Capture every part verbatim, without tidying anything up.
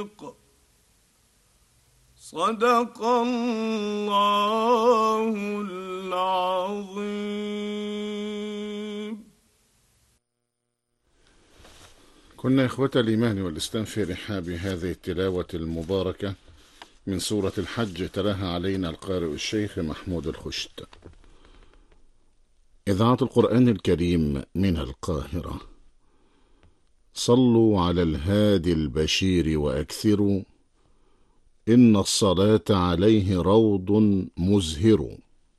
الصدق صدق الله العظيم. كنا إخوة الإيمان والإسلام في رحاب هذه التلاوة المباركة من سورة الحج، تلاها علينا القارئ الشيخ محمود الخشت. إذاعة القرآن الكريم من القاهرة. صلوا على الهادي البشير وأكثروا، إن الصلاة عليه روض مزهر.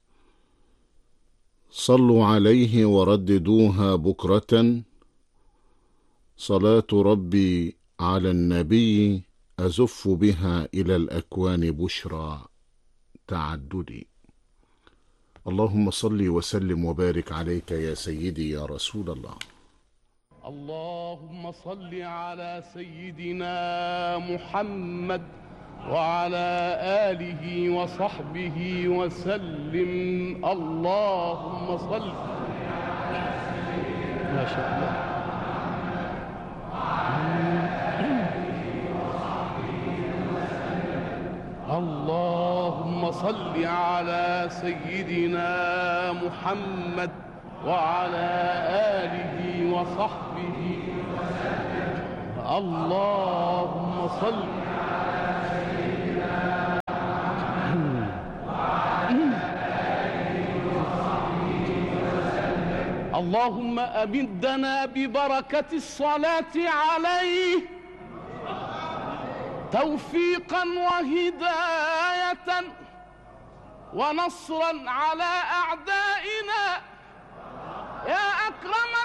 صلوا عليه ورددوها بكرة، صلاة ربي على النبي أزف بها إلى الأكوان بشرى تعددي. اللهم صل وسلم وبارك عليك يا سيدي يا رسول الله. اللهم صل على سيدنا محمد وعلى آله وصحبه وسلم. اللهم صل. ما شاء الله. اللهم صل على سيدنا محمد وعلى آله وصحبه وسلم. اللهم صل على سيدنا محمد وعلى آله وصحبه وسلم. اللهم أمدنا ببركة الصلاة عليه توفيقا وهداية ونصرا على أعدائنا يا أكرم